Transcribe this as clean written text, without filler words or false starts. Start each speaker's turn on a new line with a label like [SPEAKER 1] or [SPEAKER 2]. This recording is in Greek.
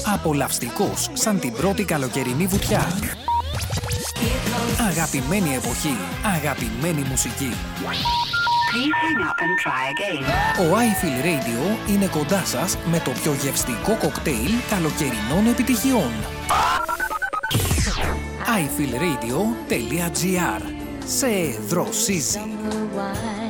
[SPEAKER 1] Απολαυστικός σαν την πρώτη καλοκαιρινή βουτιά. Αγαπημένη εποχή, αγαπημένη μουσική. Ο iFeel Radio είναι κοντά σας με το πιο γευστικό κοκτέιλ καλοκαιρινών επιτυχιών. iFeelRadio.gr. Σε δροσίζει.